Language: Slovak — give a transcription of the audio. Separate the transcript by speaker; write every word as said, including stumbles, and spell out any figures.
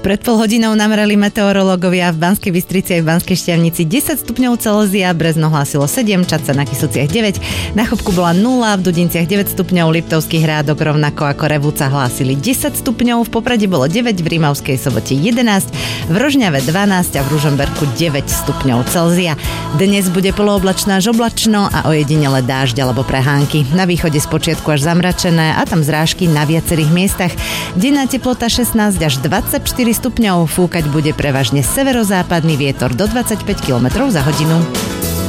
Speaker 1: Pred pol hodinou namerali meteorológovia v Banskej Bystrici aj v Banskej Štiavnici desať stupňov Celzia, Brezno hlásilo sedem, Čadca na Kysuciach deväť, na Chopku bola nula, v Dudinciach deväť stupňov, Liptovský Hrádok rovnako ako Revúca hlásili desať stupňov, v Poprade bolo deväť, v Rimavskej Sobote jedenásť, v Rožňave dvanásť a v Ružomberku deväť stupňov Celzia. Dnes bude polooblačno až oblačno a ojedinele dážď alebo prehánky. Na východe spočiatku až zamračené a tam zrážky na viacerých miestach. Denná teplota šestnásť až dvadsaťštyri stupňov, fúkať bude prevažne severozápadný vietor do dvadsaťpäť kilometrov za hodinu.